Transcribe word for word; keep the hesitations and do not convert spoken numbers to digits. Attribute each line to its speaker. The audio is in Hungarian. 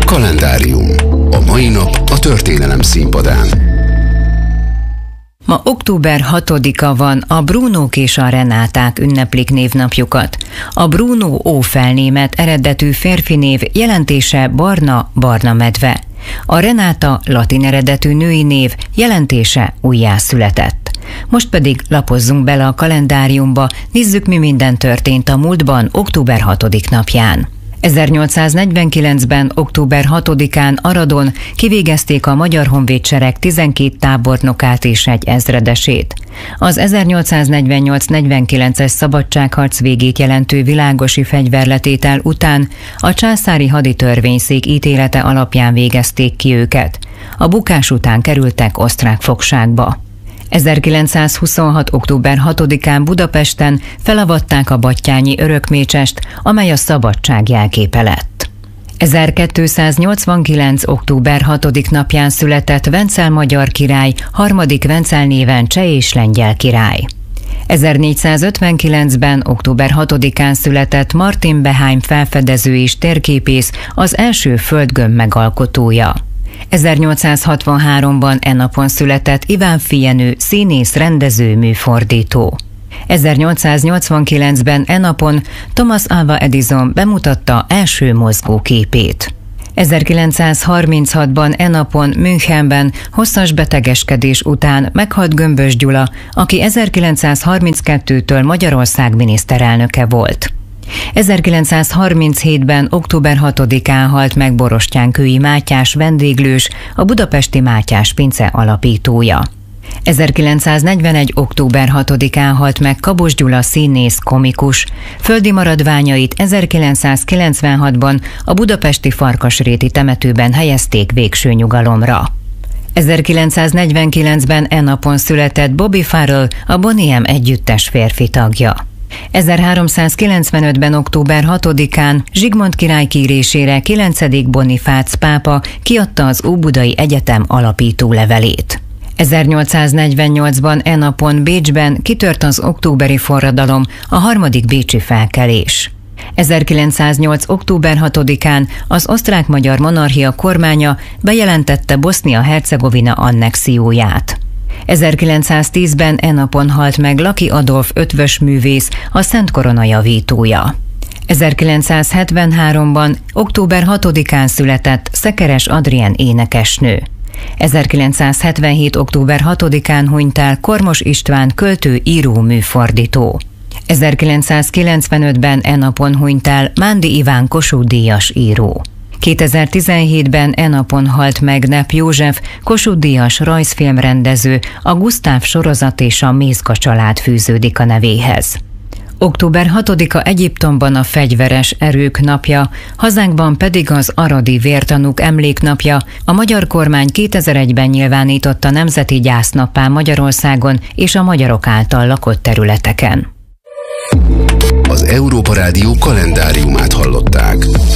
Speaker 1: Kalendárium. A mai nap a történelem színpadán.
Speaker 2: Ma október hatodika van, a Brunók és a Renáták ünneplik névnapjukat. A Bruno ófelnémet eredetű férfi név, jelentése barna, barna medve. A Renáta latin eredetű női név, jelentése újjászületett. Most pedig lapozzunk bele a kalendáriumba, nézzük, mi minden történt a múltban október hatodik napján. ezernyolcszáznegyvenkilencben. október hatodikán Aradon kivégezték a Magyar Honvédsereg tizenkét tábornokát és egy ezredesét. Az ezernyolcszáznegyvennyolc negyvenkilences szabadságharc végét jelentő világosi fegyverletétel után a császári haditörvényszék ítélete alapján végezték ki őket. A bukás után kerültek osztrák fogságba. ezerkilencszázhuszonhat. október hatodikán Budapesten felavatták a battyányi örökmécsest, amely a szabadság jelképe lett. ezerkétszáznyolcvankilenc. október hatodik napján született Vencel magyar király, harmadik Vencel néven cseh és lengyel király. ezernégyszázötvenkilencben. október hatodikán született Martin Behaim felfedező és térképész, az első földgömb megalkotója. ezernyolcszázhatvanháromban e napon született Iván Fijenő, színész, rendező, műfordító. ezernyolcszáznyolcvankilencben e napon Thomas Alva Edison bemutatta első mozgóképét. ezerkilencszázharminchatban e napon Münchenben hosszas betegeskedés után meghalt Gömbös Gyula, aki ezerkilencszázharminckettőtől Magyarország miniszterelnöke volt. ezerkilencszázharminchétben. október hatodikán halt meg Borostyánkői Mátyás vendéglős, a budapesti Mátyás pince alapítója. ezerkilencszáznegyvenegy. október hatodikán halt meg Kabos Gyula színész, komikus. Földi maradványait ezerkilencszázkilencvenhatban a budapesti Farkasréti temetőben helyezték végső nyugalomra. ezerkilencszáznegyvenkilencben e napon született Bobby Farrell, a Boney M együttes férfi tagja. ezerháromszázkilencvenötben. október hatodikán Zsigmond király kérésére kilencedik Bonifác pápa kiadta az Óbudai Egyetem alapító levelét. ezernyolcszáznegyvennyolcban e napon Bécsben kitört az októberi forradalom, a harmadik bécsi felkelés. ezerkilencszáznyolc. október hatodikán az osztrák-magyar monarchia kormánya bejelentette Bosznia-Hercegovina annexióját. ezerkilencszáztízben e napon halt meg Laki Adolf ötvös művész, a Szent Korona javítója. ezerkilencszázhetvenháromban. október hatodikán született Szekeres Adrien énekesnő. ezerkilencszázhetvenhét. október hatodikán hunyt el Kormos István költő, író, műfordító. ezerkilencszázkilencvenötben e napon hunyt el Mándi Iván Kossuth-díjas író. kétezer-tizenhétben e napon halt meg Nepp József, Kossuth-díjas rajzfilmrendező, a Gusztáv sorozat és a Mézga család fűződik a nevéhez. október hatodika Egyiptomban a fegyveres erők napja, hazánkban pedig az aradi vértanúk emléknapja. A magyar kormány kétezer-egyben nyilvánította nemzeti gyásznappá Magyarországon és a magyarok által lakott területeken.
Speaker 1: Az Európa Rádió kalendáriumát hallották.